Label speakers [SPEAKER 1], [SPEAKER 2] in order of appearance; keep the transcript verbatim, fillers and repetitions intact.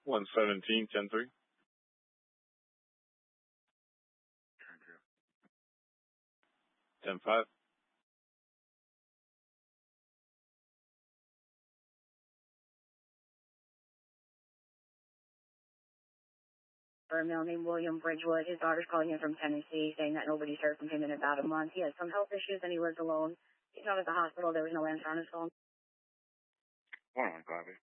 [SPEAKER 1] one seventeen, ten three. ten five.
[SPEAKER 2] For a male named William Bridgewood, his daughter's calling in from Tennessee, saying that nobody's heard from him in about a month. He has some health issues and he lives alone. He's not at the hospital. There was no answer on his phone.
[SPEAKER 3] One on, copy.